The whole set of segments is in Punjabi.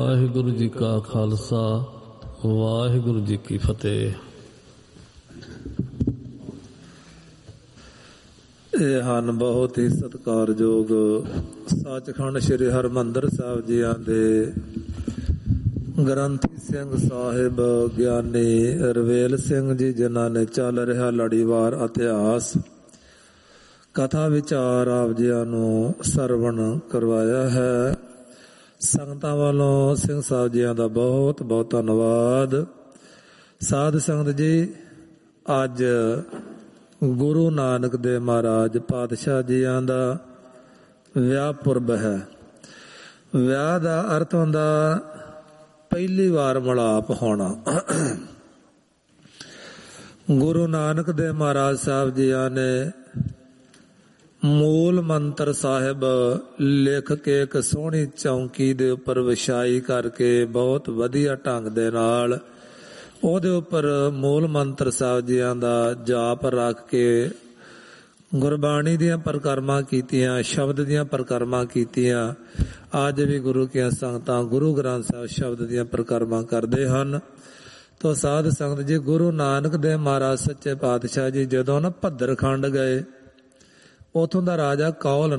ਵਾਹਿਗੁਰੂ ਜੀ ਕਾ ਖਾਲਸਾ ਵਾਹਿਗੁਰੂ ਜੀ ਕੀ ਫਤਿਹ। ਇਹ ਹਨ ਬਹੁਤ ਹੀ ਸਤਿਕਾਰਯੋਗ ਸੱਚਖੰਡ ਸ੍ਰੀ ਹਰਿਮੰਦਰ ਸਾਹਿਬ ਜੀਆਂ ਦੇ ਗ੍ਰੰਥੀ ਸਿੰਘ ਸਾਹਿਬ ਗਿਆਨੀ ਰਵੇਲ ਸਿੰਘ ਜੀ, ਜਿਨ੍ਹਾਂ ਨੇ ਚੱਲ ਰਿਹਾ ਲੜੀਵਾਰ ਇਤਿਹਾਸ ਕਥਾ ਵਿਚਾਰ ਆਪ ਜੀਆਂ ਨੂੰ ਸਰਵਣ ਕਰਵਾਇਆ ਹੈ। ਸੰਗਤਾਂ ਵੱਲੋਂ ਸਿੰਘ ਸਾਹਿਬ ਜੀਆਂ ਦਾ ਬਹੁਤ ਬਹੁਤ ਧੰਨਵਾਦ। ਸਾਧ ਸੰਗਤ ਜੀ, ਅੱਜ ਗੁਰੂ ਨਾਨਕ ਦੇਵ ਮਹਾਰਾਜ ਪਾਤਸ਼ਾਹ ਜੀਆਂ ਦਾ ਵਿਆਹ ਪੁਰਬ ਹੈ। ਵਿਆਹ ਦਾ ਅਰਥ ਹੁੰਦਾ ਪਹਿਲੀ ਵਾਰ ਮਿਲਾਪ ਹੋਣਾ। ਗੁਰੂ ਨਾਨਕ ਦੇਵ ਮਹਾਰਾਜ ਸਾਹਿਬ ਜੀਆਂ ਨੇ ਮੂਲ ਮੰਤਰ ਸਾਹਿਬ ਲਿਖ ਕੇ ਇੱਕ ਸੋਹਣੀ ਚੌਂਕੀ ਦੇ ਉੱਪਰ ਵਿਛਾਈ ਕਰਕੇ ਬਹੁਤ ਵਧੀਆ ਢੰਗ ਦੇ ਨਾਲ ਉਹਦੇ ਉੱਪਰ ਮੂਲ ਮੰਤਰ ਸਾਹਿਬ ਜੀਆਂ ਦਾ ਜਾਪ ਰੱਖ ਕੇ ਗੁਰਬਾਣੀ ਦੀਆਂ ਪਰਿਕਰਮਾ ਕੀਤੀਆਂ, ਸ਼ਬਦ ਦੀਆਂ ਪਰਿਕਰਮਾ ਕੀਤੀਆਂ। ਅੱਜ ਵੀ ਗੁਰੂ ਕੀਆਂ ਸੰਗਤਾਂ ਗੁਰੂ ਗ੍ਰੰਥ ਸਾਹਿਬ ਸ਼ਬਦ ਦੀਆਂ ਪਰਿਕਰਮਾ ਕਰਦੇ ਹਨ। ਤੋ ਸਾਧ ਸੰਗਤ ਜੀ, ਗੁਰੂ ਨਾਨਕ ਦੇਵ ਮਹਾਰਾਜ ਸੱਚੇ ਪਾਤਸ਼ਾਹ ਜੀ ਜਦੋਂ ਨਾ ਭੱਦਰਖੰਡ ਗਏ, ਉਥੋਂ ਦਾ ਰਾਜਾ ਕੌਲ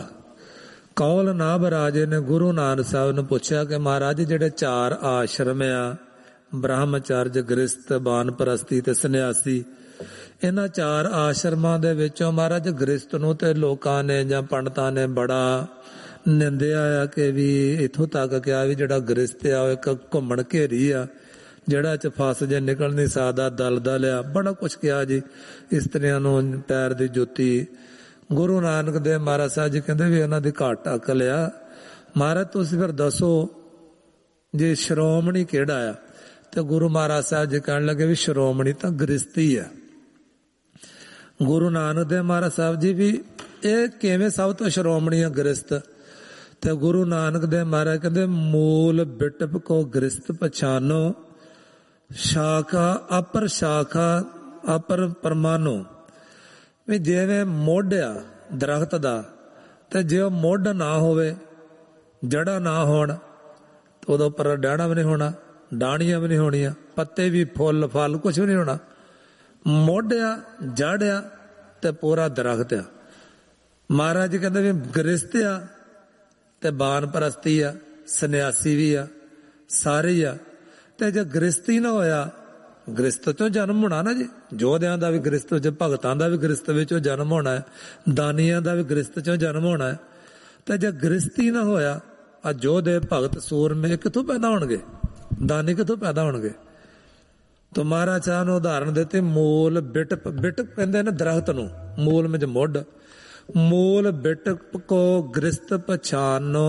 ਨਾਭ ਰਾਜੇ ਨੇ ਗੁਰੂ ਨਾਨਕ ਸਾਹਿਬ ਨੂੰ ਪੁੱਛਿਆ ਕਿ ਮਹਾਰਾਜ ਜਿਹੜੇ 4 ਆਸ਼ਰਮ ਆ, ਬ੍ਰਹਮਚਰਜ, ਗ੍ਰਸਤ, ਬਾਨਪ੍ਰਸਤੀ ਤੇ ਸੰਨਿਆਸੀ, ਇਹਨਾਂ 4 ਆਸ਼ਰਮਾਂ ਦੇ ਵਿੱਚੋਂ ਮਹਾਰਾਜ ਗ੍ਰਸਤ ਨੂੰ ਤੇ ਲੋਕਾਂ ਨੇ ਜਾਂ ਪੰਡਤਾਂ ਨੇ ਬੜਾ ਨਿੰਦਿਆ ਆ ਕਿ ਵੀ ਇੱਥੋਂ ਤੱਕ ਕਿਹਾ ਵੀ ਜਿਹੜਾ ਗ੍ਰਸਤ ਆ ਉਹ ਇੱਕ ਘੁੰਮਣ ਘੇਰੀ ਆ, ਜਿਹੜਾ ਚ ਫਸ ਜੇ ਨਿਕਲ ਨਹੀਂ ਸਕਦਾ, ਦਲਦਲ ਆ, ਬੜਾ ਕੁਛ ਕਿਹਾ ਜੀ। ਇਸਤਰੀਆਂ ਨੂੰ ਪੈਰ ਦੀ ਜੁੱਤੀ। ਗੁਰੂ ਨਾਨਕ ਦੇਵ ਮਹਾਰਾਜ ਸਾਹਿਬ ਜੀ ਕਹਿੰਦੇ ਵੀ ਉਹਨਾਂ ਦੀ ਘੱਟ ਅਕਲ ਆ। ਮਹਾਰਾਜ ਤੁਸੀਂ ਫਿਰ ਦੱਸੋ ਜੇ ਸ਼੍ਰੋਮਣੀ ਕਿਹੜਾ ਆ? ਤੇ ਗੁਰੂ ਮਹਾਰਾਜ ਸਾਹਿਬ ਜੀ ਕਹਿਣ ਲੱਗੇ ਵੀ ਸ਼੍ਰੋਮਣੀ ਤਾਂ ਗ੍ਰਸਤੀ ਆ। ਗੁਰੂ ਨਾਨਕ ਦੇਵ ਮਹਾਰਾਜ ਸਾਹਿਬ ਜੀ ਵੀ ਇਹ ਕਿਵੇਂ ਸਭ ਤੋਂ ਸ਼੍ਰੋਮਣੀ ਆ ਗ੍ਰਸਤ? ਤੇ ਗੁਰੂ ਨਾਨਕ ਦੇਵ ਮਹਾਰਾਜ ਕਹਿੰਦੇ ਮੂਲ ਬਿਟਪ ਕੋ ਗ੍ਰਸਤ ਪਛਾਨੋ, ਸ਼ਾਖਾ ਅਪਰ ਪਰਮਾਨੋ। ਵੀ ਜਿਵੇਂ ਮੁੱਢ ਆ ਦਰਖਤ ਦਾ, ਤੇ ਜੇ ਉਹ ਮੁੱਢ ਨਾ ਹੋਵੇ, ਜੜ੍ਹਾਂ ਨਾ ਹੋਣ, ਉਹਦੇ ਉੱਪਰ ਡਾਹਣਾ ਵੀ ਨਹੀਂ ਹੋਣਾ, ਡਾਹਣੀਆਂ ਵੀ ਨਹੀਂ ਹੋਣੀਆਂ, ਪੱਤੇ ਵੀ, ਫੁੱਲ ਫਲ ਕੁਛ ਵੀ ਨਹੀਂ ਹੋਣਾ। ਮੁੱਢ ਆ, ਜੜ ਆ ਤੇ ਪੂਰਾ ਦਰਖਤ ਆ। ਮਹਾਰਾਜ ਜੀ ਕਹਿੰਦੇ ਵੀ ਗ੍ਰਸਤ ਆ ਤੇ ਬਾਨਪ੍ਰਸਤੀ ਆ, ਸੰਨਿਆਸੀ ਵੀ ਆ, ਸਾਰੇ ਆ। ਤੇ ਜੇ ਗ੍ਰਸਤੀ ਨਾ ਹੋਇਆ, ਗ੍ਰਸਤ ਚੋਂ ਜਨਮ ਹੋਣਾ ਨਾ ਜੀ, ਯੋਧਿਆਂ ਦਾ ਵੀ ਗ੍ਰਸਤ ਚ, ਭਗਤਾਂ ਦਾ ਵੀ ਗ੍ਰਸਤ ਵਿੱਚੋਂ ਜਨਮ ਹੋਣਾ ਹੈ, ਦਾਨੀਆਂ ਦਾ ਵੀ ਗ੍ਰਸਤ ਚੋਂ ਜਨਮ ਹੋਣਾ ਹੈ। ਤੇ ਜੇ ਗ੍ਰਸਤੀ ਨਾ ਹੋਇਆ, ਆ ਯੋਧੇ, ਭਗਤ, ਸੂਰਮੇ ਕਿੱਥੋਂ ਪੈਦਾ ਹੋਣਗੇ? ਦਾਨੀ ਕਿੱਥੋਂ ਪੈਦਾ ਹੋਣਗੇ? ਤਾਂ ਮਹਾਰਾਜ ਸਾਹਿਬ ਨੂੰ ਉਦਾਹਰਨ ਦਿੱਤੇ ਮੂਲ ਬਿਟਪ। ਬਿਟਪ ਕਹਿੰਦੇ ਨੇ ਦਰਖਤ ਨੂੰ, ਮੂਲ ਵਿੱਚ ਮੁੱਢ। ਮੂਲ ਬਿਟਪ ਕੋ ਗ੍ਰਸਤ ਪਛਾਨੋ,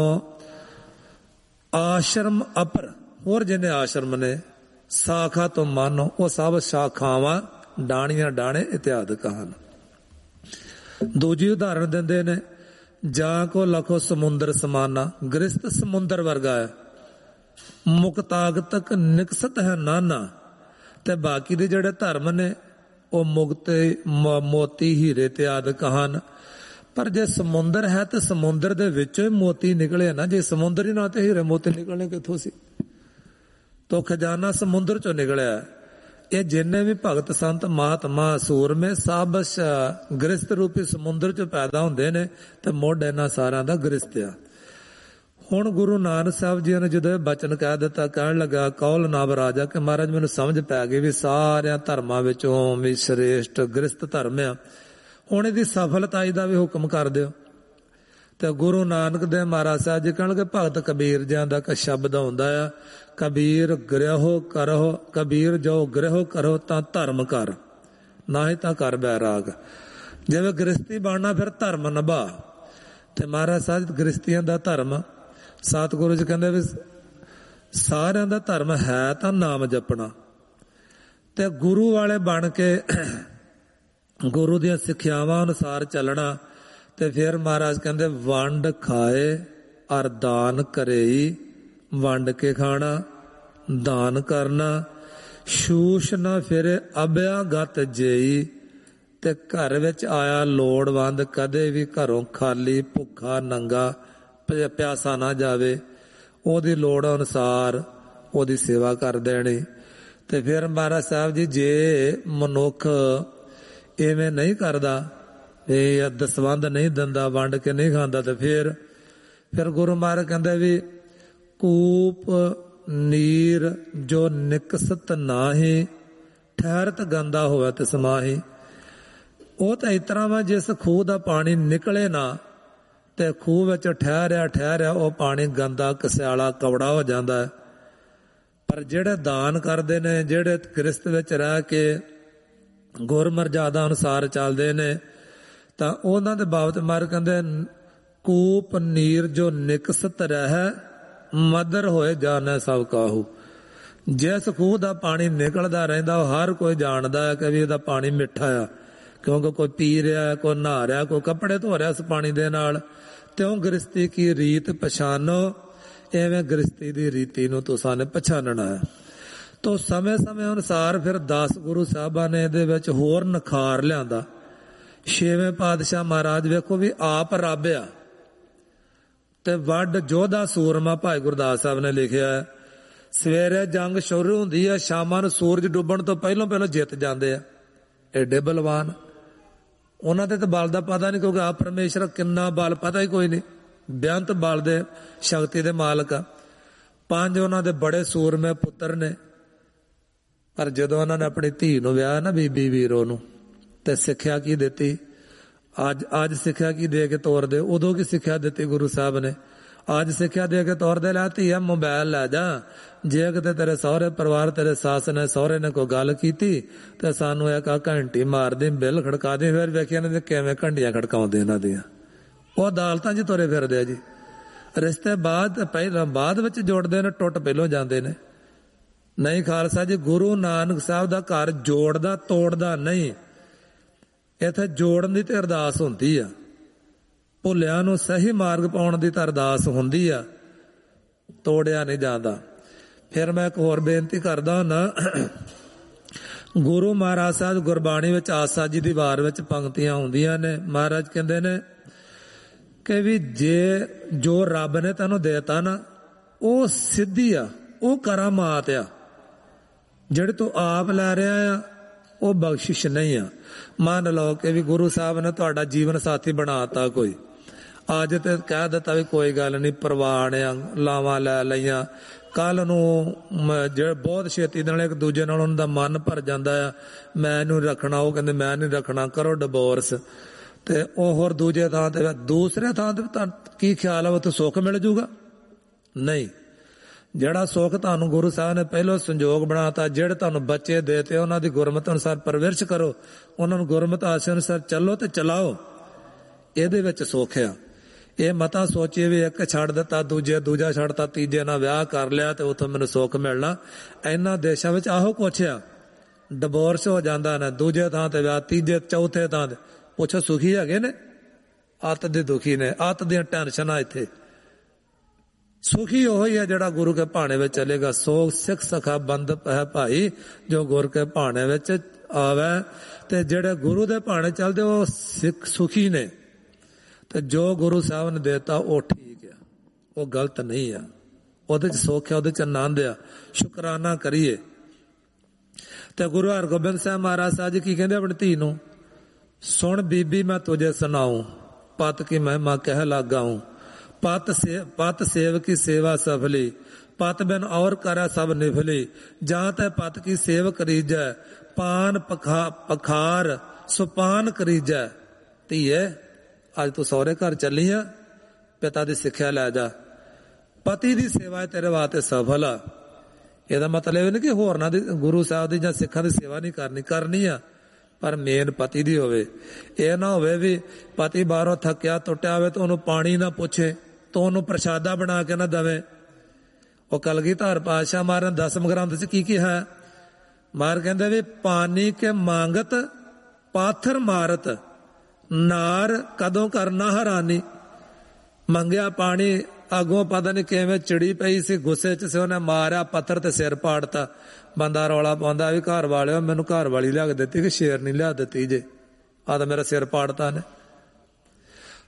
ਆਸ਼ਰਮ ਅਪਰ, ਹੋਰ ਜਿਹਨੇ ਆਸ਼ਰਮ ਨੇ, ਸਾਖਾ ਤੋਂ ਮਾਨੋ, ਉਹ ਸਭ ਸ਼ਾਖਾਵਾਂ, ਡਾਣੀਆਂ ਡਾਣੇ ਇਤਿਆਦਿਕ ਹਨ। ਦੂਜੀ ਉਦਾਹਰਨ ਦਿੰਦੇ ਨੇ ਜਾਂ ਕੋ ਲਖੋ ਸਮੁੰਦਰ ਸਮਾਨਾ। ਗ੍ਰਸਤ ਸਮੁੰਦਰ ਵਰਗਾ ਹੈ, ਮੁਕਤਾਗਤਕ ਨਿਕਸਤ ਹੈ ਨਾਨਾ। ਤੇ ਬਾਕੀ ਦੇ ਜਿਹੜੇ ਧਰਮ ਨੇ ਉਹ ਮੁਕਤੇ, ਮੋਤੀ, ਹੀਰੇ ਇਤਿਆਦਿਕ ਹਨ। ਪਰ ਜੇ ਸਮੁੰਦਰ ਹੈ ਤੇ ਸਮੁੰਦਰ ਦੇ ਵਿੱਚੋਂ ਹੀ ਮੋਤੀ ਨਿਕਲੇ ਨਾ। ਜੇ ਸਮੁੰਦਰ ਹੀ ਨਾ ਤੇ ਹੀਰੇ ਮੋਤੀ ਨਿਕਲਣੇ ਕਿੱਥੋਂ ਸੀ? ਤੋ ਖਜ਼ਾਨਾ ਸਮੁੰਦਰ ਚੋਂ ਨਿਕਲਿਆ। ਇਹ ਜਿੰਨੇ ਵੀ ਭਗਤ, ਸੰਤ, ਮਹਾਤਮਾ, ਸੂਰਮੇ, ਸਭ ਗ੍ਰਸਤ ਰੂਪੀ ਸਮੁੰਦਰ ਚੋਂ ਪੈਦਾ ਹੁੰਦੇ ਨੇ ਤੇ ਮੁੱਢ ਇਹਨਾਂ ਸਾਰਿਆਂ ਦਾ ਗ੍ਰਸਤ ਆ। ਹੁਣ ਗੁਰੂ ਨਾਨਕ ਸਾਹਿਬ ਜੀ ਨੇ ਜਦੋਂ ਇਹ ਬਚਨ ਕਹਿ ਦਿੱਤਾ, ਕਹਿਣ ਲੱਗਾ ਕੌਲ ਨਾਭ ਰਾਜਾ ਕਿ ਮਹਾਰਾਜ ਮੈਨੂੰ ਸਮਝ ਪੈ ਗਈ ਵੀ ਸਾਰਿਆਂ ਧਰਮਾਂ ਵਿੱਚੋਂ ਵੀ ਸ਼੍ਰੇਸ਼ਟ ਗ੍ਰਸਤ ਧਰਮ ਆ। ਹੁਣ ਇਹਦੀ ਸਫਲਤਾਈ ਦਾ ਵੀ ਹੁਕਮ ਕਰ ਦਿਓ। ਤੇ ਗੁਰੂ ਨਾਨਕ ਦੇਵ ਮਹਾਰਾਜ ਸਾਹਿਬ ਜੀ ਕਹਿਣਗੇ ਭਗਤ ਕਬੀਰ ਜਿਹਾਂ ਦਾ ਇੱਕ ਸ਼ਬਦ ਆਉਂਦਾ ਆ, ਕਬੀਰ ਗ੍ਰਹਿਓ ਕਰੋ, ਕਬੀਰ ਜੋ ਗ੍ਰਹਿਓ ਕਰੋ ਤਾਂ ਧਰਮ ਕਰ, ਨਾ ਹੀ ਤਾਂ ਕਰ ਬੈਰਾਗ। ਜਿਵੇਂ ਗ੍ਰਸਤੀ ਬਣਨਾ ਫਿਰ ਧਰਮ ਨਿਭਾ। ਤੇ ਮਹਾਰਾਜ ਸਾਹਿਬ ਗ੍ਰਸਤੀਆਂ ਦਾ ਧਰਮ, ਸਤਿਗੁਰੂ ਜੀ ਕਹਿੰਦੇ ਵੀ ਸਾਰਿਆਂ ਦਾ ਧਰਮ ਹੈ ਤਾਂ ਨਾਮ ਜਪਣਾ ਤੇ ਗੁਰੂ ਵਾਲੇ ਬਣ ਕੇ ਗੁਰੂ ਦੀਆਂ ਸਿੱਖਿਆਵਾਂ ਅਨੁਸਾਰ ਚੱਲਣਾ। ਤੇ ਫਿਰ ਮਹਾਰਾਜ ਕਹਿੰਦੇ ਵੰਡ ਖਾਏ ਅਰ ਦਾਨ ਕਰੇ। ਵੰਡ ਕੇ ਖਾਣਾ, ਦਾਨ ਕਰਨਾ, ਸ਼ੂਸ਼ ਨਾ ਫਿਰੇ ਅਭਿਆ ਗਤ ਜੇਈ। ਤੇ ਘਰ ਵਿੱਚ ਆਇਆ ਲੋੜਵੰਦ ਕਦੇ ਵੀ ਘਰੋਂ ਖਾਲੀ, ਭੁੱਖਾ, ਨੰਗਾ, ਪਿਆਸਾ ਨਾ ਜਾਵੇ। ਉਹਦੀ ਲੋੜ ਅਨੁਸਾਰ ਉਹਦੀ ਸੇਵਾ ਕਰ ਦੇਣੀ। ਤੇ ਫਿਰ ਮਹਾਰਾਜ ਸਾਹਿਬ ਜੀ ਜੇ ਮਨੁੱਖ ਇਵੇਂ ਨਹੀਂ ਕਰਦਾ, ਇਹ ਦਸਵੰਧ ਨਹੀਂ ਦਿੰਦਾ, ਵੰਡ ਕੇ ਨਹੀਂ ਖਾਂਦਾ, ਤੇ ਫਿਰ ਗੁਰੂ ਮਹਾਰਾਜ ਕਹਿੰਦੇ ਵੀ ਕੂਪ ਨੀਰ ਜੋ ਨਿਕਸਤ ਨਾਹੀ, ਠਹਿਰਤ ਗੰਦਾ ਹੋਵੇ ਤੇ ਸਮਾਹੀ। ਉਹ ਤਾਂ ਇਸ ਤਰ੍ਹਾਂ ਵਾ, ਜਿਸ ਖੂਹ ਦਾ ਪਾਣੀ ਨਿਕਲੇ ਨਾ ਤੇ ਖੂਹ ਵਿੱਚ ਠਹਿਰਿਆ ਉਹ ਪਾਣੀ ਗੰਦਾ ਕਸਿਆਲਾ ਕੌੜਾ ਹੋ ਜਾਂਦਾ ਹੈ। ਪਰ ਜਿਹੜੇ ਦਾਨ ਕਰਦੇ ਨੇ, ਜਿਹੜੇ ਗ੍ਰਸਤ ਵਿੱਚ ਰਹਿ ਕੇ ਗੁਰ ਮਰਜ਼ਾਦਾ ਅਨੁਸਾਰ ਚੱਲਦੇ ਨੇ, ਤਾਂ ਉਹਨਾਂ ਦੇ ਬਾਬਤ ਮਾਰ ਕਹਿੰਦੇ ਕੂਪ ਨੀਰ ਜੋ ਨਿਕਸਤ ਰਹਿ, ਮਦਰ ਹੋਏ ਜਾਣੈ ਸਭ ਕਾਹੂ। ਜਿਸ ਖੂਹ ਦਾ ਪਾਣੀ ਨਿਕਲਦਾ ਰਹਿੰਦਾ ਉਹ ਹਰ ਕੋਈ ਜਾਣਦਾ ਹੈ ਕਿ ਵੀ ਇਹਦਾ ਪਾਣੀ ਮਿੱਠਾ ਆ, ਕਿਉਂਕਿ ਕੋਈ ਪੀ ਰਿਹਾ, ਕੋਈ ਨਹਾ ਰਿਹਾ, ਕੋਈ ਕੱਪੜੇ ਧੋ ਰਿਹਾ ਇਸ ਪਾਣੀ ਦੇ ਨਾਲ। ਤਿਉਂ ਗ੍ਰਸਤੀ ਕੀ ਰੀਤ ਪਛਾਨੋ, ਐਵੇਂ ਗ੍ਰਸਤੀ ਦੀ ਰੀਤੀ ਨੂੰ ਤੁਸਾਂ ਨੇ ਪਛਾਨਣਾ ਹੈ। ਤੋ ਸਮੇਂ ਅਨੁਸਾਰ ਫਿਰ 10 ਗੁਰੂ ਸਾਹਿਬਾਂ ਨੇ ਇਹਦੇ ਵਿੱਚ ਹੋਰ ਨਿਖਾਰ ਲਿਆਂਦਾ। 6ਵੇਂ ਪਾਤਸ਼ਾਹ ਮਹਾਰਾਜ ਵੇਖੋ ਵੀ ਆਪ ਰੱਬ ਆ ਤੇ ਵੱਡ ਯੋਧਾ ਸੂਰਮਾ ਭਾਈ ਗੁਰਦਾਸ ਸਾਹਿਬ ਨੇ ਲਿਖਿਆ ਹੈ, ਸਵੇਰੇ ਜੰਗ ਸ਼ੁਰੂ ਹੁੰਦੀ ਹੈ, ਸ਼ਾਮਾਂ ਨੂੰ ਸੂਰਜ ਡੁੱਬਣ ਤੋਂ ਪਹਿਲਾਂ ਜਿੱਤ ਜਾਂਦੇ ਆ। ਐਡੇ ਬਲਵਾਨ, ਉਹਨਾਂ ਦੇ ਤਾਂ ਬਲ ਦਾ ਪਤਾ ਨਹੀਂ, ਕਿਉਂਕਿ ਆਪ ਪਰਮੇਸ਼ਰ ਕਿੰਨਾ ਬਲ ਪਤਾ ਹੀ ਕੋਈ ਨਹੀਂ, ਬੇਅੰਤ ਬਲ ਦੇ ਸ਼ਕਤੀ ਦੇ ਮਾਲਕ ਆ। 5 ਉਹਨਾਂ ਦੇ ਬੜੇ ਸੂਰਮੇ ਪੁੱਤਰ ਨੇ, ਪਰ ਜਦੋਂ ਉਹਨਾਂ ਨੇ ਆਪਣੀ ਧੀ ਨੂੰ ਵਿਆਹ ਨਾ ਬੀਬੀ ਵੀਰੋ ਨੂੰ, ਤੇ ਸਿੱਖਿਆ ਕੀ ਦਿੱਤੀ, ਅੱਜ ਸਿੱਖਿਆ ਕੀ ਦੇ ਕੇ ਤੋਰਦੇ, ਉਦੋਂ ਕੀ ਸਿੱਖਿਆ ਦਿੱਤੀ ਗੁਰੂ ਸਾਹਿਬ ਨੇ। ਅੱਜ ਸਿੱਖਿਆ ਦੇ ਕੇ ਤੋਰਦੇ, ਲੈ ਧੀਆ ਮੋਬਾਈਲ ਲੈ ਜਾ, ਜੇ ਕਿਤੇ ਤੇਰੇ ਸਹੁਰੇ ਪਰਿਵਾਰ, ਤੇਰੇ ਸੱਸ ਨੇ ਸਹੁਰੇ ਨੇ ਕੋਈ ਗੱਲ ਕੀਤੀ ਤੇ ਸਾਨੂੰ ਇੱਕ ਘੰਟੀ ਮਾਰਦੇ, ਬਿੱਲ ਖੜਕਾ ਦੇ। ਫਿਰ ਵੇਖਿਆ ਇਹਨਾਂ ਦੇ ਕਿਵੇਂ ਘੰਟੀਆਂ ਖੜਕਾਉਂਦੇ ਇਹਨਾਂ ਦੀਆਂ, ਉਹ ਅਦਾਲਤਾਂ 'ਚ ਤੁਰੇ ਫਿਰਦੇ ਆ ਜੀ। ਰਿਸ਼ਤੇ ਬਾਅਦ ਵਿੱਚ ਜੋੜਦੇ ਨੇ, ਟੁੱਟ ਪਹਿਲੋਂ ਜਾਂਦੇ ਨੇ। ਨਹੀਂ ਖਾਲਸਾ ਜੀ, ਗੁਰੂ ਨਾਨਕ ਸਾਹਿਬ ਦਾ ਘਰ ਜੋੜਦਾ ਤੋੜਦਾ ਨਹੀਂ, ਇੱਥੇ ਜੋੜਨ ਦੀ ਤੇ ਅਰਦਾਸ ਹੁੰਦੀ ਆ, ਭੁੱਲਿਆਂ ਨੂੰ ਸਹੀ ਮਾਰਗ ਪਾਉਣ ਦੀ ਤਾਂ ਅਰਦਾਸ ਹੁੰਦੀ ਆ, ਤੋੜਿਆ ਨਹੀਂ ਜਾਂਦਾ। ਫਿਰ ਮੈਂ ਇੱਕ ਹੋਰ ਬੇਨਤੀ ਕਰਦਾ ਨਾ, ਗੁਰੂ ਮਹਾਰਾਜ ਸਾਹਿਬ ਗੁਰਬਾਣੀ ਵਿੱਚ ਆਸਾ ਜੀ ਦੀ ਵਾਰ ਵਿੱਚ ਪੰਕਤੀਆਂ ਹੁੰਦੀਆਂ ਨੇ। ਮਹਾਰਾਜ ਕਹਿੰਦੇ ਨੇ ਕਿ ਵੀ ਜੇ ਜੋ ਰੱਬ ਨੇ ਤੈਨੂੰ ਦੇਤਾ ਨਾ, ਉਹ ਸਿੱਧੀ ਆ, ਉਹ ਕਰਾਮਾਤ ਆ। ਜਿਹੜੇ ਤੂੰ ਆਪ ਲੈ ਰਿਹਾ ਆ ਉਹ ਬਖਸ਼ਿਸ਼ ਨਹੀਂ ਆ। ਮੰਨ ਲਓ ਕਿ ਵੀ ਗੁਰੂ ਸਾਹਿਬ ਨੇ ਤੁਹਾਡਾ ਜੀਵਨ ਸਾਥੀ ਬਣਾਤਾ, ਕੋਈ ਅੱਜ ਤੇ ਕਹਿ ਦਿੱਤਾ ਵੀ ਕੋਈ ਗੱਲ ਨਹੀਂ, ਪ੍ਰਵਾਨ ਆ, ਲਾਵਾਂ ਲੈ ਲਈਆਂ, ਕੱਲ ਨੂੰ ਜਿਹੜੇ ਬਹੁਤ ਛੇਤੀ ਨਾਲ ਇੱਕ ਦੂਜੇ ਨਾਲ ਉਹਨਾਂ ਦਾ ਮਨ ਭਰ ਜਾਂਦਾ ਆ, ਮੈਂ ਇਹਨੂੰ ਰੱਖਣਾ, ਉਹ ਕਹਿੰਦੇ ਮੈਂ ਨਹੀਂ ਰੱਖਣਾ, ਕਰੋ ਡਿਵੋਰਸ। ਤੇ ਉਹ ਹੋਰ ਦੂਜੇ ਥਾਂ ਤੇ, ਦੂਸਰੇ ਥਾਂ ਤੇ ਤਾਂ ਕੀ ਖਿਆਲ ਆ ਉੱਥੇ ਸੁੱਖ ਮਿਲ ਜੂਗਾ? ਨਹੀਂ। ਜਿਹੜਾ ਸੁੱਖ ਤੁਹਾਨੂੰ ਗੁਰੂ ਸਾਹਿਬ ਨੇ ਪਹਿਲੋਂ ਸੰਜੋਗ ਬਣਾਤਾ, ਜਿਹੜੇ ਤੁਹਾਨੂੰ ਬੱਚੇ ਦੇਤੇ ਉਹਨਾਂ ਦੀ ਗੁਰਮਤਿ ਅਨੁਸਾਰ ਪਰਵਰਿਸ਼ ਕਰੋ, ਉਹਨਾਂ ਨੂੰ ਗੁਰਮਤਿ ਆਸ਼ੇ ਅਨੁਸਾਰ ਚੱਲੋ ਤੇ ਚਲਾਓ, ਇਹਦੇ ਵਿੱਚ ਸੁੱਖ ਆ। ਇਹ ਮਤਾ ਸੋਚੀਏ ਵੀ ਇੱਕ ਛੱਡ ਦਿੱਤਾ, ਦੂਜਾ ਛੱਡਤਾ, ਤੀਜੇ ਨਾਲ ਵਿਆਹ ਕਰ ਲਿਆ ਤੇ ਉੱਥੋਂ ਮੈਨੂੰ ਸੁੱਖ ਮਿਲਣਾ। ਇਹਨਾਂ ਦੇਸ਼ਾਂ ਵਿੱਚ ਆਹੋ ਕੁਛ ਆ, ਡਿਵੋਰਸ ਹੋ ਜਾਂਦਾ ਨਾ, ਦੂਜੇ ਥਾਂ ਤੇ ਵਿਆਹ, ਤੀਜੇ ਚੌਥੇ ਥਾਂ ਤੇ। ਪੁੱਛੋ ਸੁਖੀ ਹੈਗੇ ਨੇ? ਅੱਤ ਦੇ ਦੁਖੀ ਨੇ, ਅੱਤ ਦੀਆਂ ਟੈਨਸ਼ਨਾਂ। ਇੱਥੇ ਸੁਖੀ ਉਹੀ ਹੈ ਜਿਹੜਾ ਗੁਰੂ ਕੇ ਭਾਣੇ ਵਿੱਚ ਚਲੇਗਾ। ਸੋਗ ਸਿੱਖ ਸਖਾ ਬੰਦ ਹੈ ਭਾਈ, ਜੋ ਗੁਰ ਕੇ ਭਾਣੇ ਵਿੱਚ ਆਵੇ। ਤੇ ਜਿਹੜੇ ਗੁਰੂ ਦੇ ਭਾਣੇ ਚੱਲਦੇ ਉਹ ਸਿੱਖ ਸੁਖੀ ਨੇ, ਤੇ ਜੋ ਗੁਰੂ ਸਾਹਿਬ ਨੇ ਦੇਤਾ ਉਹ ਠੀਕ ਆ, ਉਹ ਗਲਤ ਨਹੀਂ ਆ, ਉਹਦੇ ਚ ਸੁੱਖ ਆ, ਉਹਦੇ ਚ ਆਨੰਦ ਆ। ਸ਼ੁਕਰਾਨਾ ਕਰੀਏ। ਤੇ ਗੁਰੂ ਹਰਗੋਬਿੰਦ ਸਾਹਿਬ ਮਹਾਰਾਜ ਸਾਹਿਬ ਜੀ ਕੀ ਕਹਿੰਦੇ ਆਪਣੀ ਧੀ ਨੂੰ, ਸੁਣ ਬੀਬੀ ਮੈਂ ਤੁਝੇ ਸੁਣਾऊं, ਪਤ ਕੀ ਮਹਿਮਾ ਕਹਿ ਲਾਗਾऊं, पत सेव की सेवा सफली, पत बिन और करा सब निफली, जहाँ तै पत की सेव करीजै, पान पखार सुपान करीजै। धीए अज तू सौरे घर चली आ, पिता दी सिक्ख्या लै जा, पति दी सेवा तेरे वास्ते सफल आ। ਇਹਦਾ ਮਤਲਬ ਇਹ ਨਹੀਂ ਕਿ ਹੋਰਨਾਂ ਦੀ, ਗੁਰੂ ਸਾਹਿਬ ਦੀ ਜਾਂ ਸਿੱਖਾਂ ਦੀ ਸੇਵਾ ਨਹੀਂ ਕਰਨੀ ਆ, ਪਰ ਮੇਨ ਪਤੀ ਦੀ ਹੋਵੇ। ਇਹ ਨਾ ਹੋਵੇ ਵੀ ਪਤੀ ਬਾਹਰੋਂ ਥੱਕਿਆ ਟੁੱਟਿਆ ਹੋਵੇ ਤਾਂ ਉਹਨੂੰ ਪਾਣੀ ਨਾ ਪੁੱਛੇ, ਤਾਂ ਉਹਨੂੰ ਪ੍ਰਸ਼ਾਦਾ ਬਣਾ ਕੇ ਨਾ ਦੇਵੇ। ਉਹ ਕਲਗੀਧਰ ਪਾਤਸ਼ਾਹ ਮਹਾਰਾਜ ਨੇ 10ਵੇਂ ਗ੍ਰੰਥ 'ਚ ਕੀ ਕਿਹਾ? ਮਾਰ ਕਹਿੰਦੇ ਵੀ ਪਾਣੀ ਕੇ ਮੰਗਤ ਪਾਥਰ ਮਾਰਤ, ਨਾਰ ਕਦੋਂ ਕਰਨਾ ਹਰਾਨੀ। ਮੰਗਿਆ ਪਾਣੀ, ਅੱਗੋਂ ਪਤਾ ਨਹੀਂ ਕਿਵੇਂ ਚਿੜੀ ਪਈ ਸੀ, ਗੁੱਸੇ 'ਚ ਸੀ, ਉਹਨੇ ਮਾਰਿਆ ਪੱਥਰ ਤੇ ਸਿਰ ਪਾੜਤਾ। ਬੰਦਾ ਰੌਲਾ ਪਾਉਂਦਾ ਵੀ ਘਰ ਵਾਲਿਓ ਮੈਨੂੰ ਘਰ ਵਾਲੀ ਲਿਆ ਕੇ ਦਿੱਤੀ ਕਿ ਸ਼ੇਰ ਨਹੀਂ ਲਿਆ ਦਿੱਤੀ ਜੇ, ਆ ਤਾਂ ਮੇਰਾ ਸਿਰ ਪਾੜਤਾ ਨੇ।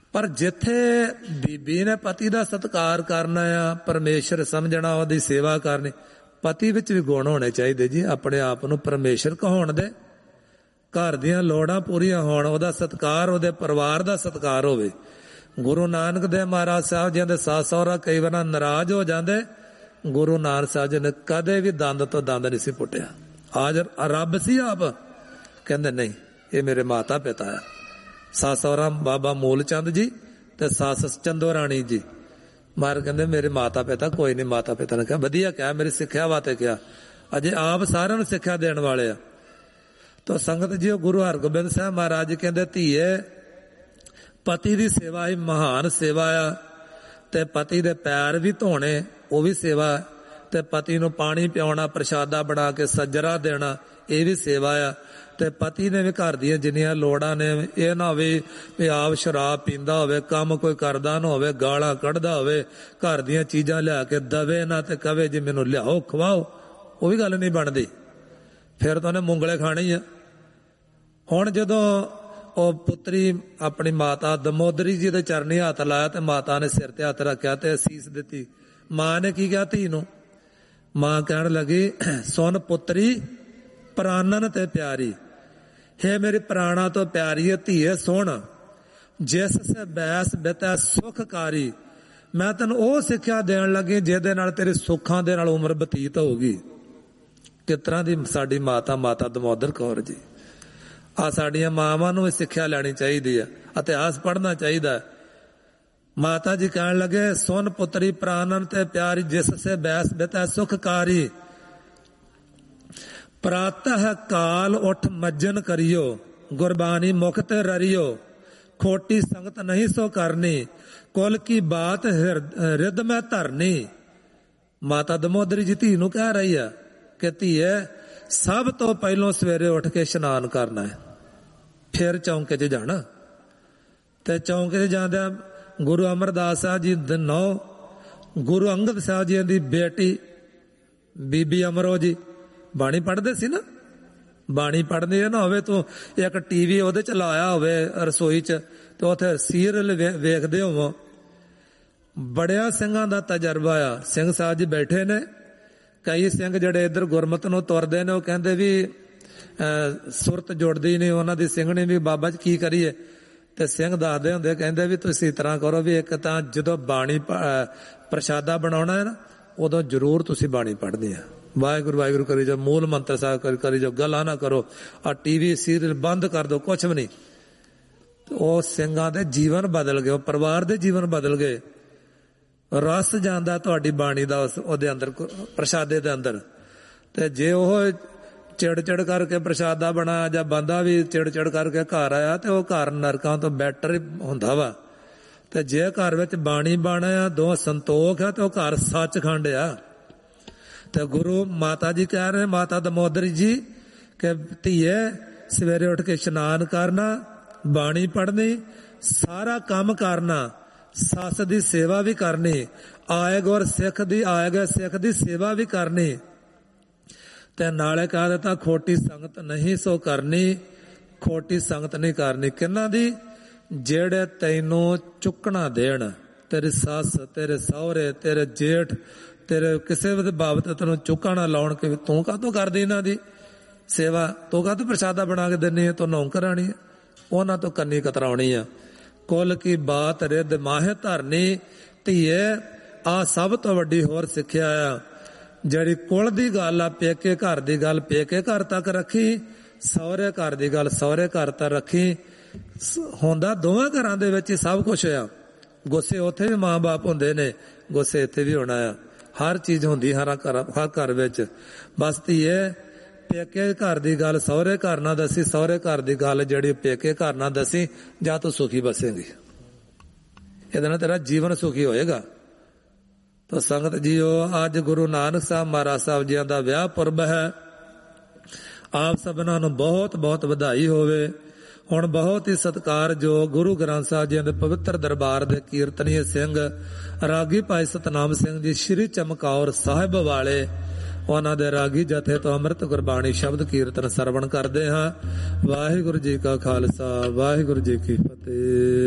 ਪਰ ਜਿੱਥੇ ਬੀਬੀ ਨੇ ਪਤੀ ਦਾ ਸਤਿਕਾਰ ਕਰਨਾ ਆ, ਪਰਮੇਸ਼ਰ ਸਮਝਣਾ, ਉਹਦੀ ਸੇਵਾ ਕਰਨੀ, ਪਤੀ ਵਿੱਚ ਵੀ ਗੁਣ ਹੋਣੇ ਚਾਹੀਦੇ ਜੀ। ਆਪਣੇ ਆਪ ਨੂੰ ਪਰਮੇਸ਼ਰ ਕਹਾਉਣ ਦੇ, ਘਰ ਦੀਆਂ ਲੋੜਾਂ ਪੂਰੀਆਂ ਹੋਣ, ਉਹਦਾ ਸਤਿਕਾਰ, ਉਹਦੇ ਪਰਿਵਾਰ ਦਾ ਸਤਿਕਾਰ ਹੋਵੇ। ਗੁਰੂ ਨਾਨਕ ਦੇਵ ਮਹਾਰਾਜ ਸਾਹਿਬ ਜੀ ਦੇ ਸੱਸ ਸਹੁਰਾ ਕਈ ਵਾਰ ਨਾਰਾਜ਼ ਹੋ ਜਾਂਦੇ, ਗੁਰੂ ਨਾਨਕ ਸਾਹਿਬ ਜੀ ਨੇ ਕਦੇ ਵੀ ਦੰਦ ਤੋਂ ਦੰਦ ਨਹੀਂ ਸੀ ਪੁੱਟਿਆ। ਆਜ ਰੱਬ ਸੀ ਆਪ, ਕਹਿੰਦੇ ਨਹੀਂ ਇਹ ਮੇਰੇ ਮਾਤਾ ਪਿਤਾ ਆ। ਸੱਸ ਸਹੁਰਾ ਬਾਬਾ ਮੂਲ ਚੰਦ ਜੀ ਤੇ ਸੱਸ ਚੰਦੋ ਰਾਣੀ ਜੀ, ਮਾਰ ਕਹਿੰਦੇ ਮੇਰੇ ਮਾਤਾ ਪਿਤਾ ਕੋਈ ਨਹੀਂ। ਮਾਤਾ ਪਿਤਾ ਨੇ ਕਿਹਾ ਵਧੀਆ ਕਿਹਾ, ਮੇਰੀ ਸਿੱਖਿਆ ਵਾਸਤੇ ਕਿਹਾ। ਅਜੇ ਆਪ ਸਾਰਿਆਂ ਨੂੰ ਸਿੱਖਿਆ ਦੇਣ ਵਾਲੇ ਆ। ਤਾਂ ਸੰਗਤ ਜੀ, ਉਹ ਗੁਰੂ ਹਰਗੋਬਿੰਦ ਸਾਹਿਬ ਮਹਾਰਾਜ ਜੀ ਕਹਿੰਦੇ ਧੀਏ ਪਤੀ ਦੀ ਸੇਵਾ ਹੀ ਮਹਾਨ ਸੇਵਾ ਆ, ਤੇ ਪਤੀ ਦੇ ਪੈਰ ਵੀ ਧੋਣੇ ਉਹ ਵੀ ਸੇਵਾ, ਤੇ ਪਤੀ ਨੂੰ ਪਾਣੀ ਪਿਆਉਣਾ, ਪ੍ਰਸ਼ਾਦਾ ਬਣਾ ਕੇ ਸੱਜਰਾ ਦੇਣਾ ਇਹ ਵੀ ਸੇਵਾ ਆ। ਤੇ ਪਤੀ ਨੇ ਵੀ ਘਰ ਦੀਆਂ ਜਿੰਨੀਆਂ ਲੋੜਾਂ ਨੇ, ਇਹ ਨਾ ਹੋਵੇ ਵੀ ਆਪ ਸ਼ਰਾਬ ਪੀਂਦਾ ਹੋਵੇ, ਕੰਮ ਕੋਈ ਕਰਦਾ ਨਾ ਹੋਵੇ, ਗਾਲਾਂ ਕੱਢਦਾ ਹੋਵੇ, ਘਰ ਦੀਆਂ ਚੀਜ਼ਾਂ ਲਿਆ ਕੇ ਦਵੇ ਨਾ ਤੇ ਕਵੇ ਜੀ ਮੈਨੂੰ ਲਿਆਓ ਖਵਾਓ, ਉਹ ਵੀ ਗੱਲ ਨਹੀਂ ਬਣਦੀ। ਫਿਰ ਤਾਂ ਉਹਨੇ ਮੁੰਗਲੇ ਖਾਣੇ ਹੀ ਆ। ਹੁਣ ਜਦੋਂ ਉਹ ਪੁੱਤਰੀ ਆਪਣੀ ਮਾਤਾ ਦਮੋਦਰੀ ਜੀ ਦੇ ਚਰਨੀ ਹੱਥ ਲਾਇਆ ਤੇ ਮਾਤਾ ਨੇ ਸਿਰ ਤੇ ਹੱਥ ਰੱਖਿਆ ਤੇ ਅਸੀਸ ਦਿੱਤੀ। ਮਾਂ ਨੇ ਕੀ ਕਿਹਾ ਧੀ ਨੂੰ? ਮਾਂ ਕਹਿਣ ਲੱਗੀ ਸੁਣ ਪੁੱਤਰੀ ਪ੍ਰਾਨਨ ਤੇ ਪਿਆਰੀ, ਹੈ ਮੇਰੀ ਪ੍ਰਾਣਾ ਤੋਂ ਪਿਆਰੀ ਧੀਏ ਸੁਣ, ਜਿਸ ਸੇ ਬੈਸ ਬਿਤੈ ਸੁਖਕਾਰੀ, ਮੈਂ ਤੈਨੂੰ ਉਹ ਸਿੱਖਿਆ ਦੇਣ ਲੱਗੀ ਜਿਹਦੇ ਨਾਲ ਤੇਰੇ ਸੁੱਖਾਂ ਦੇ ਨਾਲ ਉਮਰ ਬਤੀਤ ਹੋਊਗੀ। ਕਿਸ ਤਰ੍ਹਾਂ ਦੀ ਸਾਡੀ ਮਾਤਾ ਦਮੋਦਰ ਕੌਰ ਜੀ। ਆ ਸਾਡੀਆਂ ਮਾਵਾਂ ਨੂੰ ਵੀ ਸਿੱਖਿਆ ਲੈਣੀ ਚਾਹੀਦੀ ਆ, ਇਤਿਹਾਸ ਪੜ੍ਹਨਾ ਚਾਹੀਦਾ। ਮਾਤਾ ਜੀ ਕਹਿਣ ਲੱਗੇ ਸੁਨ ਪੁੱਤਰੀ ਪ੍ਰਾਨਨ ਤੇ ਪਿਆਰੀ, ਜਿਸ ਸੇ ਬੈਸ ਬਿਤੈ ਸੁਖਕਾਰੀ, ਪ੍ਰਾਤਹ ਕਾਲ ਉਠ ਮੱਜਨ ਕਰਿਓ, ਗੁਰਬਾਣੀ ਮੁਖ ਤੇ ਰਰਿਓ, ਖੋਟੀ ਸੰਗਤ ਨਹੀਂ ਸੋ ਕਰਨੀ, ਕੁਲ ਕੀ ਬਾਤ ਹਿਰਦ ਮੈਂ ਧਰਨੀ। ਮਾਤਾ ਦਮੋਦਰੀ ਜੀ ਧੀ ਨੂੰ ਕਹਿ ਰਹੀ ਆ ਕਿ ਧੀਏ ਸਭ ਤੋਂ ਪਹਿਲਾਂ ਸਵੇਰੇ ਉੱਠ ਕੇ ਇਸ਼ਨਾਨ ਕਰਨਾ ਹੈ, ਫਿਰ ਚੌਂਕੇ 'ਚ ਜਾਣਾ। ਤੇ ਚੌਂਕੇ 'ਚ ਜਾਂਦਿਆਂ ਗੁਰੂ ਅਮਰਦਾਸ ਸਾਹਿਬ ਜੀ ਦੇ ਨੌ, ਗੁਰੂ ਅੰਗਦ ਸਾਹਿਬ ਜੀ ਦੀ ਬੇਟੀ ਬੀਬੀ ਅਮਰੋ ਜੀ ਬਾਣੀ ਪੜ੍ਹਦੇ ਸੀ ਨਾ। ਬਾਣੀ ਪੜ੍ਹਦੇ ਨਾ ਹੋਵੇ ਤੂੰ ਇੱਕ ਟੀਵੀ ਉਹਦੇ 'ਚ ਲਾਇਆ ਹੋਵੇ ਰਸੋਈ 'ਚ ਤੇ ਉੱਥੇ ਸੀਰੀਅਲ ਵੇਖਦੇ ਹੋਵੋ। ਬੜਿਆ ਸਿੰਘਾਂ ਦਾ ਤਜਰਬਾ ਆ। ਸਿੰਘ ਸਾਹਿਬ ਜੀ ਬੈਠੇ ਨੇ, ਕਈ ਸਿੰਘ ਜਿਹੜੇ ਇੱਧਰ ਗੁਰਮਤ ਨੂੰ ਤੁਰਦੇ ਨੇ ਉਹ ਕਹਿੰਦੇ ਵੀ ਸੁਰਤ ਜੁੜਦੀ ਨਹੀਂ ਉਹਨਾਂ ਦੀ ਸਿੰਘਣੀ ਵੀ, ਬਾਬਾ ਜੀ ਕੀ ਕਰੀਏ? ਤੇ ਸਿੰਘ ਦੱਸਦੇ ਹੁੰਦੇ, ਕਹਿੰਦੇ ਵੀ ਤੁਸੀਂ ਇਸ ਤਰ੍ਹਾਂ ਕਰੋ ਵੀ ਇੱਕ ਤਾਂ ਜਦੋਂ ਬਾਣੀ ਪ੍ਰਸ਼ਾਦਾ ਬਣਾਉਣਾ ਹੈ ਨਾ ਉਦੋਂ ਜ਼ਰੂਰ ਤੁਸੀਂ ਬਾਣੀ ਪੜ੍ਹਦੇ ਆ, ਵਾਹਿਗੁਰੂ ਵਾਹਿਗੁਰੂ ਕਰੀ ਜਾਓ, ਮੂਲ ਮੰਤਰ ਸਾਹਿਬ ਕਰੀ ਜਾਓ, ਗੱਲਾਂ ਨਾ ਕਰੋ, ਆ ਟੀਵੀ ਸੀਰੀਅਲ ਬੰਦ ਕਰ ਦਿਓ, ਕੁਛ ਵੀ ਨਹੀਂ। ਉਹ ਸਿੰਘਾਂ ਦੇ ਜੀਵਨ ਬਦਲ ਗਏ, ਉਹ ਪਰਿਵਾਰ ਦੇ ਜੀਵਨ ਬਦਲ ਗਏ। ਰਸ ਜਾਂਦਾ ਤੁਹਾਡੀ ਬਾਣੀ ਦਾ ਉਹਦੇ ਅੰਦਰ, ਪ੍ਰਸ਼ਾਦੇ ਦੇ ਅੰਦਰ। ਤੇ ਜੇ ਉਹ ਚਿੜ ਕਰਕੇ ਪ੍ਰਸ਼ਾਦਾ ਬਣਾ ਜਾਂ ਬੰਦਾ ਵੀ ਚਿੜ ਕਰਕੇ ਘਰ ਆਇਆ ਤੇ ਉਹ ਘਰ ਨਰਕਾਂ ਤੋਂ ਬੈਟਰ ਹੁੰਦਾ ਵਾ। ਤੇ ਜੇ ਘਰ ਵਿੱਚ ਬਾਣੀ ਬਣਿਆ ਦੋ ਸੰਤੋਖ ਹੈ ਤੇ ਉਹ ਘਰ ਸੱਚਖੰਡ ਆ। ਤੇ ਗੁਰੂ ਮਾਤਾ ਜੀ ਕਹਿ ਰਹੇ, ਮਾਤਾ ਦਮੋਦਰੀ ਜੀ ਕਿ ਧੀਏ ਸਵੇਰੇ ਉੱਠ ਕੇ ਇਸ਼ਨਾਨ ਕਰਨਾ, ਬਾਣੀ ਪੜ੍ਹਨੀ, ਸਾਰਾ ਕੰਮ ਕਰਨਾ, ਸੱਸ ਦੀ ਸੇਵਾ ਵੀ ਕਰਨੀ, ਆਏ ਗਏ ਸਿੱਖ ਦੀ ਸੇਵਾ ਵੀ ਕਰਨੀ। ਤੇ ਨਾਲੇ ਕਹਿ ਦਿੱਤਾ ਖੋਟੀ ਸੰਗਤ ਨਹੀਂ ਸੋ ਕਰਨੀ, ਖੋਟੀ ਸੰਗਤ ਨਹੀਂ ਕਰਨੀ। ਕਿਹਨਾਂ ਦੀ? ਜਿਹੜੇ ਤੈਨੂੰ ਚੁੱਕਣਾ ਦੇਣ, ਤੇਰੀ ਸੱਸ, ਤੇਰੇ ਸਹੁਰੇ, ਤੇਰੇ ਜੇਠ, ਤੇਰੇ ਕਿਸੇ ਵੀ ਬਾਬਤ ਤੈਨੂੰ ਚੁੱਕਾ ਨਾ ਲਾਉਣ ਕਿ ਤੂੰ ਕਾਹਤੋਂ ਕਰਦੀ ਇਹਨਾਂ ਦੀ ਸੇਵਾ, ਤੂੰ ਕਾਹਤੋਂ ਪ੍ਰਸ਼ਾਦਾ ਬਣਾ ਕੇ ਦਿੰਨੀ ਹੈ, ਤੂੰ ਨੌਕਰਾਣੀ ਹੈ, ਉਹਨਾਂ ਤੋਂ ਕੰਨੀ ਕਤਰਾਉਣੀ ਆ। ਕੁਲ ਕੀ ਬਾਤ ਰਿੱਧ ਮਾਹੇ ਧਰਨੀ। ਧੀਏ ਆ ਸਭ ਤੋਂ ਵੱਡੀ ਹੋਰ ਸਿੱਖਿਆ ਆ। ਜਿਹੜੀ ਕੁਲ ਦੀ ਗੱਲ ਆ, ਪੇਕੇ ਘਰ ਦੀ ਗੱਲ ਪੇਕੇ ਘਰ ਤੱਕ ਰੱਖੀ, ਸਹੁਰੇ ਘਰ ਦੀ ਗੱਲ ਸਹੁਰੇ ਘਰ ਤੱਕ ਰੱਖੀ। ਹੁੰਦਾ ਦੋਵਾਂ ਘਰਾਂ ਦੇ ਵਿੱਚ ਹੀ ਸਭ ਕੁਛ ਆ। ਗੁੱਸੇ ਉੱਥੇ ਵੀ ਮਾਂ ਬਾਪ ਹੁੰਦੇ ਨੇ, ਗੁੱਸੇ ਇੱਥੇ ਵੀ ਹੋਣਾ ਆ। ਹਰ ਚੀਜ਼ ਹੁੰਦੀ ਹਰ ਘਰ ਵਿੱਚ। ਬਸ ਧੀਏ ਪੇਕੇ ਘਰ ਦੀ ਗੱਲ ਸਹੁਰੇ ਘਰ ਨਾਲ ਦੱਸੀ, ਸਹੁਰੇ ਘਰ ਦੀ ਗੱਲ ਜਿਹੜੀ ਪੇਕੇ ਘਰ ਨਾਲ ਦੱਸੀ, ਜਾਂ ਤੂੰ ਸੁਖੀ ਬਸੇਂਗੀ। ਇਹਦੇ ਨਾਲ ਤੇਰਾ ਜੀਵਨ ਸੁਖੀ ਹੋਏਗਾ। ਤਾਂ ਸੰਗਤ ਜੀਓ, ਅੱਜ ਗੁਰੂ ਨਾਨਕ ਸਾਹਿਬ ਮਹਾਰਾਜ ਸਾਹਿਬ ਜੀਆਂ ਦਾ ਵਿਆਹ ਪੁਰਬ ਹੈ। ਆਪ ਸਭਨਾਂ ਨੂੰ ਬਹੁਤ ਬਹੁਤ ਵਧਾਈ ਹੋਵੇ। ਹੁਣ ਬਹੁਤ ਹੀ ਸਤਿਕਾਰਯੋਗ ਗੁਰੂ ਗ੍ਰੰਥ ਸਾਹਿਬ ਜੀ ਦੇ ਪਵਿੱਤਰ ਦਰਬਾਰ ਦੇ ਕੀਰਤਨੀਏ ਸਿੰਘ ਰਾਗੀ ਭਾਈ ਸਤਨਾਮ ਸਿੰਘ ਜੀ ਸ਼੍ਰੀ ਚਮਕੌਰ ਸਾਹਿਬ ਵਾਲੇ, ਉਹਨਾਂ ਦੇ ਰਾਗੀ ਜਥੇ ਤੋਂ ਅੰਮ੍ਰਿਤ ਗੁਰਬਾਣੀ ਸ਼ਬਦ ਕੀਰਤਨ ਸਰਵਣ ਕਰਦੇ ਹਾਂ। ਵਾਹਿਗੁਰੂ ਜੀ ਕਾ ਖਾਲਸਾ, ਵਾਹਿਗੁਰੂ ਜੀ ਕੀ ਫਤਿਹ।